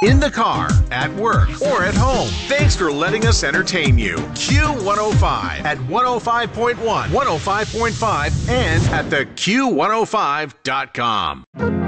in the car, at work, or at home. Thanks for letting us entertain you. Q105 at 105.1, 105.5, and at the Q105.com.